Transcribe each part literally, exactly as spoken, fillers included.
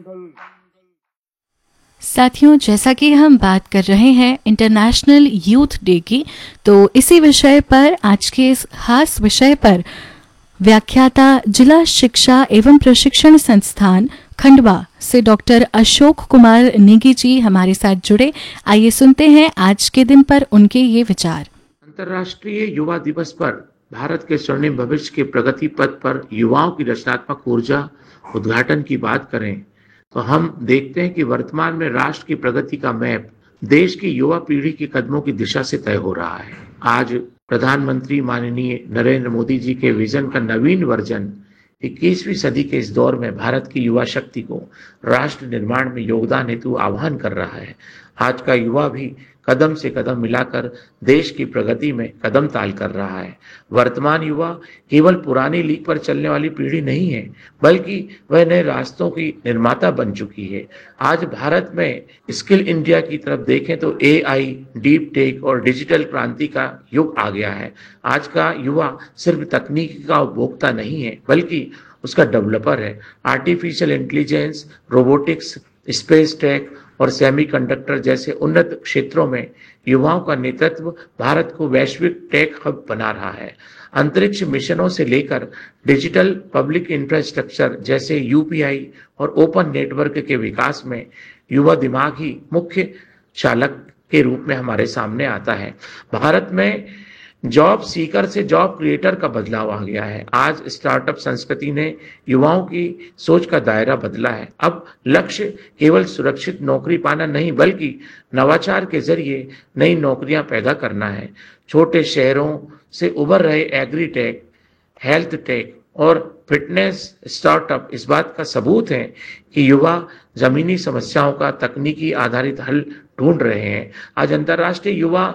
साथियों, जैसा कि हम बात कर रहे हैं इंटरनेशनल यूथ डे की, तो इसी विषय पर आज के इस खास विषय पर व्याख्याता जिला शिक्षा एवं प्रशिक्षण संस्थान खंडवा से डॉक्टर अशोक कुमार नेगी जी हमारे साथ जुड़े। आइए सुनते हैं आज के दिन पर उनके ये विचार। अंतर्राष्ट्रीय युवा दिवस पर भारत के स्वर्णिम भविष्य के प्रगति पथ पर युवाओं की रचनात्मक ऊर्जा उद्घाटन की बात करें तो हम देखते हैं कि वर्तमान में राष्ट्र की प्रगति का मैप देश की युवा पीढ़ी के कदमों की दिशा से तय हो रहा है। आज प्रधानमंत्री माननीय नरेंद्र मोदी जी के विजन का नवीन वर्जन इक्कीसवीं सदी के इस दौर में भारत की युवा शक्ति को राष्ट्र निर्माण में योगदान हेतु आह्वान कर रहा है। आज का युवा भी कदम से कदम मिलाकर देश की प्रगति में कदम ताल कर रहा है। वर्तमान युवा केवल पुरानी लीक पर चलने वाली पीढ़ी नहीं है, बल्कि वह नए रास्तों की निर्माता बन चुकी है। आज भारत में स्किल इंडिया की तरफ देखें तो ए आई, डीप टेक और डिजिटल क्रांति का युग आ गया है। आज का युवा सिर्फ तकनीक का उपभोक्ता नहीं है, बल्कि उसका डेवलपर है। Artificial intelligence, robotics, space tech और सेमीकंडक्टर जैसे उन्नत क्षेत्रों में युवाओं का नेतृत्व भारत को वैश्विक टेक हब बना रहा है। अंतरिक्ष मिशनों से लेकर डिजिटल पब्लिक इंफ्रास्ट्रक्चर जैसे यू पी आई और ओपन नेटवर्क के विकास में युवा दिमाग ही मुख्य चालक के रूप में हमारे सामने आता है। भारत में जॉब सीकर से जॉब क्रिएटर का बदलाव आ गया है। आज स्टार्टअप संस्कृति ने युवाओं की सोच का दायरा बदला है। अब लक्ष्य केवल सुरक्षित नौकरी पाना नहीं, बल्कि नवाचार के जरिए नई नौकरियां पैदा करना है। छोटे शहरों से उभर रहे एग्री टेक, हेल्थ टेक और फिटनेस स्टार्टअप इस बात का सबूत है कि युवा जमीनी समस्याओं का तकनीकी आधारित हल ढूंढ रहे हैं। आज अंतर्राष्ट्रीय युवा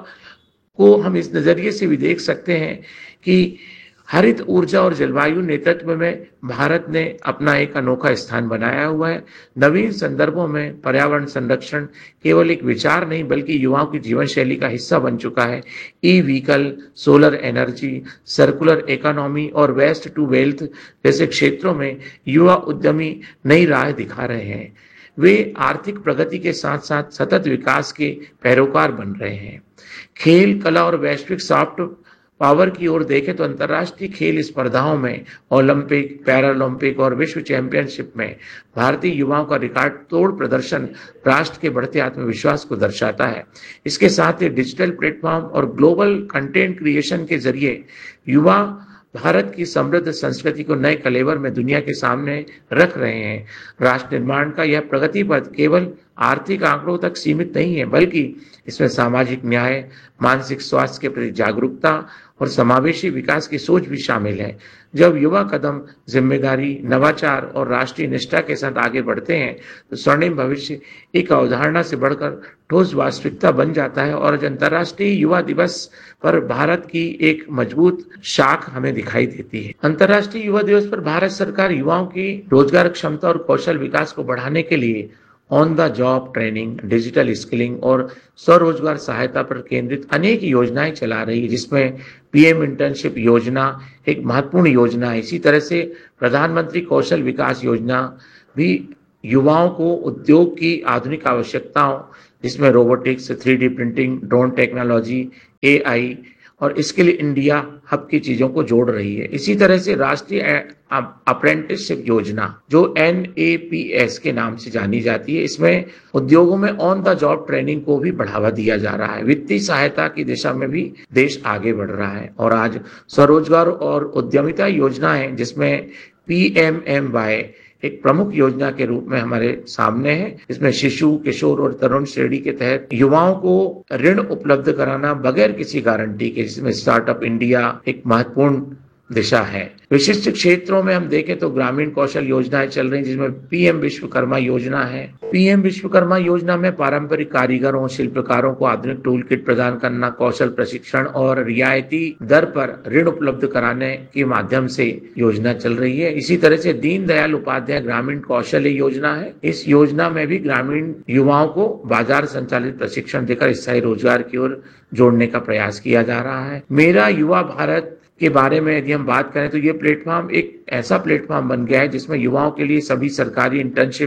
को हम इस नजरिए से भी देख सकते हैं कि हरित ऊर्जा और जलवायु नेतृत्व में भारत ने अपना एक अनोखा स्थान बनाया हुआ है। नवीन संदर्भों में पर्यावरण संरक्षण केवल एक विचार नहीं, बल्कि युवाओं की जीवन शैली का हिस्सा बन चुका है। E vehicle, solar energy, circular economy और वेस्ट टू वेल्थ जैसे क्षेत्रों में युवा उद्यमी नई राह दिखा रहे हैं। वे आर्थिक प्रगति के साथ साथ सतत विकास के पैरोकार बन रहे हैं। खेल, कला और वैश्विक सॉफ्ट पावर की ओर देखें तो अंतर्राष्ट्रीय खेल स्पर्धाओं में ओलंपिक, पैरालंपिक और विश्व चैंपियनशिप में भारतीय युवाओं का रिकॉर्ड तोड़ प्रदर्शन राष्ट्र के बढ़ते आत्मविश्वास को दर्शाता है। इसके साथ ही डिजिटल प्लेटफॉर्म और ग्लोबल कंटेंट क्रिएशन के जरिए युवा भारत की समृद्ध संस्कृति को नए कलेवर में दुनिया के सामने रख रहे हैं। राष्ट्र निर्माण का यह प्रगति पथ केवल आर्थिक आंकड़ों तक सीमित नहीं है, बल्कि इसमें सामाजिक न्याय, मानसिक स्वास्थ्य के प्रति जागरूकता और समावेशी विकास की सोच भी शामिल है। जब युवा कदम जिम्मेदारी, नवाचार और राष्ट्रीय निष्ठा के साथ आगे बढ़ते हैं तो स्वर्णिम भविष्य एक अवधारणा से बढ़कर ठोस वास्तविकता बन जाता है। और अंतर्राष्ट्रीय युवा दिवस पर भारत की एक मजबूत शाख हमें दिखाई देती है। अंतर्राष्ट्रीय युवा दिवस पर भारत सरकार युवाओं की रोजगार क्षमता और कौशल विकास को बढ़ाने के लिए on the job training, digital skilling और स्वरोजगार सहायता पर केंद्रित अनेक योजनाएं चला रही है, जिसमें पीएम इंटर्नशिप योजना एक महत्वपूर्ण योजना है। इसी तरह से प्रधानमंत्री कौशल विकास योजना भी युवाओं को उद्योग की आधुनिक आवश्यकताओं, जिसमें robotics, three D printing, drone technology, ए आई और स्किल इंडिया हब की चीजों को जोड़ रही है। इसी तरह से राष्ट्रीय अप्रेंटिसशिप योजना, जो एन ए पी एस के नाम से जानी जाती है, इसमें उद्योगों में ऑन द जॉब ट्रेनिंग को भी बढ़ावा दिया जा रहा है। वित्तीय सहायता की दिशा में भी देश आगे बढ़ रहा है। और आज स्वरोजगार और उद्यमिता योजना है, जिसमें पी एम एम वाई एक प्रमुख योजना के रूप में हमारे सामने है। इसमें शिशु, किशोर और तरुण श्रेणी के तहत युवाओं को ऋण उपलब्ध कराना बगैर किसी गारंटी के, जिसमें स्टार्टअप इंडिया एक महत्वपूर्ण दिशा है। विशिष्ट क्षेत्रों में हम देखें तो ग्रामीण कौशल योजनाएं चल रही हैं, जिसमें पीएम विश्वकर्मा योजना है। पीएम विश्वकर्मा योजना में पारंपरिक कारीगरों, शिल्पकारों को आधुनिक टूल किट प्रदान करना, कौशल प्रशिक्षण और रियायती दर पर ऋण उपलब्ध कराने के माध्यम से योजना चल रही है। इसी तरह से दीनदयाल उपाध्याय ग्रामीण कौशल्य योजना है। इस योजना में भी ग्रामीण युवाओं को बाजार संचालित प्रशिक्षण देकर स्थायी रोजगार की ओर जोड़ने का प्रयास किया जा रहा है। मेरा युवा भारत के बारे में यदि हम बात करें तो ये प्लेटफॉर्म एक ऐसा प्लेटफॉर्म बन गया है जिसमें युवाओं के लिए सभी सरकारी इंटर्नशिप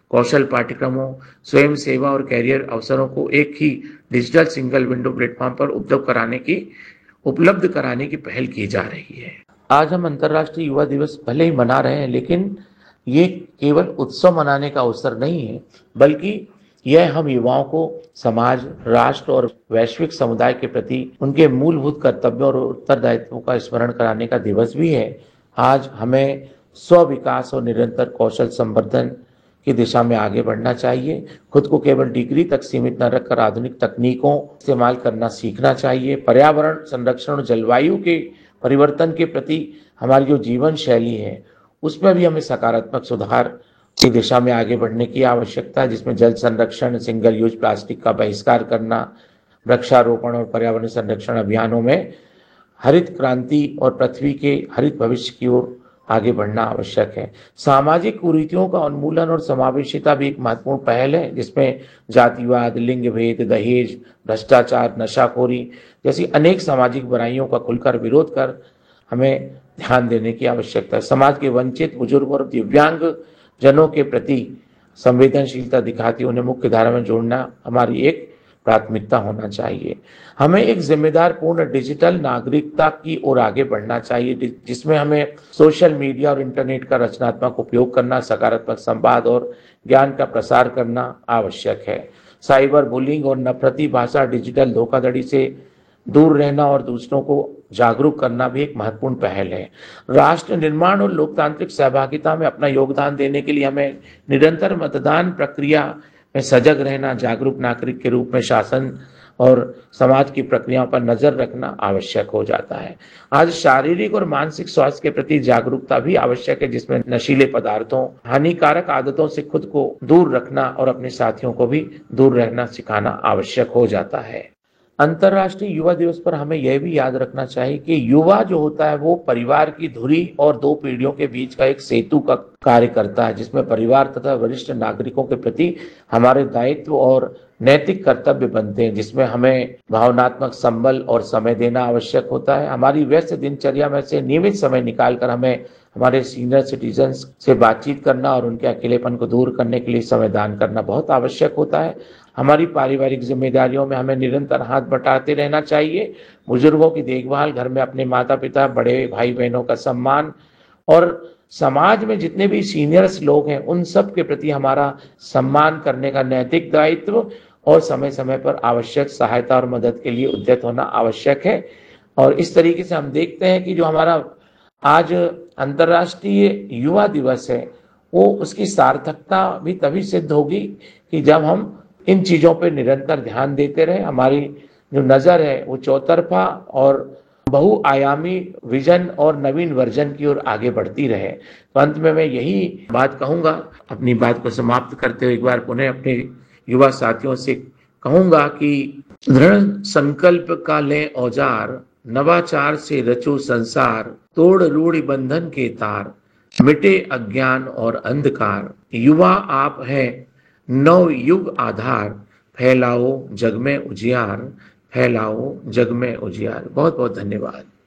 कौशल पाठ्यक्रमों, स्वयं सेवा और कैरियर अवसरों को एक ही डिजिटल सिंगल विंडो प्लेटफॉर्म पर उपलब्ध कराने की उपलब्ध कराने की पहल की जा रही है। आज हम अंतर्राष्ट्रीय युवा दिवस भले ही मना रहे हैं, लेकिन ये केवल उत्सव मनाने का अवसर नहीं है, बल्कि यह हम युवाओं को समाज, राष्ट्र और वैश्विक समुदाय के प्रति उनके मूलभूत कर्तव्यों और उत्तरदायित्वों का स्मरण कराने का दिवस भी है। आज हमें स्व विकास और निरंतर कौशल संवर्धन की दिशा में आगे बढ़ना चाहिए। खुद को केवल डिग्री तक सीमित न रखकर आधुनिक तकनीकों इस्तेमाल करना सीखना चाहिए। पर्यावरण संरक्षण और जलवायु के परिवर्तन के प्रति हमारी जो जीवन शैली है, उसमें भी हमें सकारात्मक सुधार की दिशा में आगे बढ़ने की आवश्यकता है, जिसमें जल संरक्षण, सिंगल यूज प्लास्टिक का बहिष्कार करना, वृक्षारोपण और पर्यावरण संरक्षण अभियानों में हरित क्रांति और पृथ्वी के हरित भविष्य की ओर आगे बढ़ना आवश्यक है। सामाजिक कुरीतियों का उन्मूलन और समावेशिता भी एक महत्वपूर्ण पहल है, जिसमें जातिवाद, लिंग भेद, दहेज, भ्रष्टाचार, नशाखोरी जैसी अनेक सामाजिक बुराइयों का खुलकर विरोध कर हमें ध्यान देने की आवश्यकता है। समाज के वंचित, बुजुर्ग और दिव्यांग जनों के प्रति संवेदनशीलता दिखाती उन्हें मुख्य धारा में जोड़ना हमारी एक प्राथमिकता होना चाहिए। हमें एक जिम्मेदार पूर्ण डिजिटल नागरिकता की ओर आगे बढ़ना चाहिए, जिसमें हमें सोशल मीडिया और इंटरनेट का रचनात्मक उपयोग करना, सकारात्मक संवाद और ज्ञान का प्रसार करना आवश्यक है। साइबर बुलिंग और नफरती भाषा, डिजिटल धोखाधड़ी से दूर रहना और दूसरों को जागरूक करना भी एक महत्वपूर्ण पहल है। राष्ट्र निर्माण और लोकतांत्रिक सहभागिता में अपना योगदान देने के लिए हमें निरंतर मतदान प्रक्रिया में सजग रहना, जागरूक नागरिक के रूप में शासन और समाज की प्रक्रियाओं पर नजर रखना आवश्यक हो जाता है। आज शारीरिक और मानसिक स्वास्थ्य के प्रति जागरूकता भी आवश्यक है, जिसमें नशीले पदार्थों, हानिकारक आदतों से खुद को दूर रखना और अपने साथियों को भी दूर रहना सिखाना आवश्यक हो जाता है। अंतर्राष्ट्रीय युवा दिवस पर हमें यह भी याद रखना चाहिए कि युवा जो होता है वो परिवार की धुरी और दो पीढ़ियों के बीच का एक सेतु का कार्य करता है, जिसमें परिवार तथा वरिष्ठ नागरिकों के प्रति हमारे दायित्व और नैतिक कर्तव्य बनते हैं, जिसमें हमें भावनात्मक संबल और समय देना आवश्यक होता है। हमारी व्यस्त दिनचर्या में से नियमित समय निकालकर हमें हमारे सीनियर सिटीजन्स से बातचीत करना और उनके अकेलेपन को दूर करने के लिए समय दान करना बहुत आवश्यक होता है। हमारी पारिवारिक जिम्मेदारियों में हमें निरंतर हाथ बटाते रहना चाहिए। बुजुर्गों की देखभाल, घर में अपने माता पिता, बड़े भाई बहनों का सम्मान और समाज में जितने भी सीनियर्स लोग हैं उन सब के प्रति हमारा सम्मान करने का नैतिक दायित्व और समय समय पर आवश्यक सहायता और मदद के लिए उद्यत होना आवश्यक है। और इस तरीके से हम देखते हैं कि जो हमारा आज अंतर्राष्ट्रीय युवा दिवस है वो उसकी सार्थकता भी तभी सिद्ध होगी कि जब हम इन चीजों पर निरंतर ध्यान देते रहे। हमारी जो नजर है वो चौतरफा और बहुआयामी विजन और नवीन वर्जन की ओर आगे बढ़ती रहे। तो अंत में मैं यही बात कहूंगा, अपनी बात को समाप्त करते हुए एक बार पुनः अपने युवा साथियों से कहूंगा कि दृढ़ संकल्प का लें औजार, नवाचार से रचो संसार, तोड़ रूढ़ बंधन के तार, मिटे अज्ञान और अंधकार, युवा आप है नव युग आधार, फैलाओ जग में उजियार, फैलाओ जग में उजियार। बहुत बहुत धन्यवाद।